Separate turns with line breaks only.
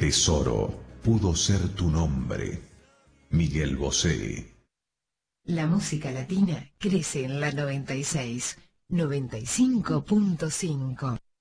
Tesoro, pudo ser tu nombre. Miguel Bosé.
La música latina crece en la 96, 95.5.